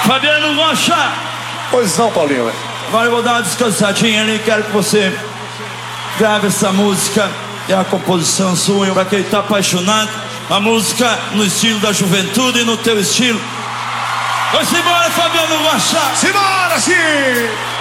Fabiano Rocha. Pois não, Paulinho. Agora eu vou dar uma descansadinha ali. Quero que você grave essa música. É a composição sua. Pra quem tá apaixonado, a música no estilo da juventude e no teu estilo. Vamos embora, Fabiano Rocha. Simbora, sim!